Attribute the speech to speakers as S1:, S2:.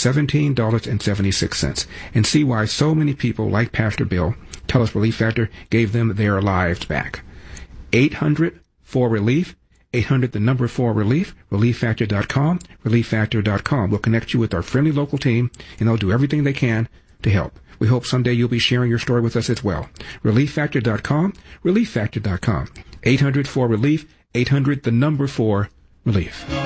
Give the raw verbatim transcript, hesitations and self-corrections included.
S1: seventeen dollars and seventy-six cents, and see why so many people like Pastor Bill tell us Relief Factor gave them their lives back. eight hundred four relief, eight hundred the number four relief, relief factor dot com, relief factor dot com. We'll connect you with our friendly local team, and they'll do everything they can to help. We hope someday you'll be sharing your story with us as well. relief factor dot com, relief factor dot com. eight hundred four relief, eight hundred the number four relief.